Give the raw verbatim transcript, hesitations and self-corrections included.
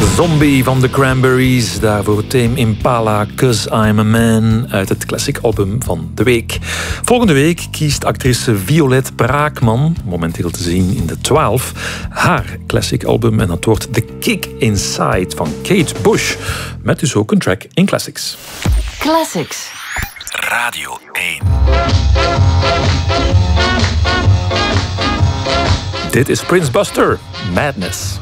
Zombie van de Cranberries, daarvoor Tame Impala, 'Cause I'm a Man, uit het classic album van de week. Volgende week kiest actrice Violet Braakman, momenteel te zien in de twaalf, haar classic album en dat wordt The Kick Inside van Kate Bush, met dus ook een track in classics. Classics. Radio één. Dit is Prince Buster, Madness.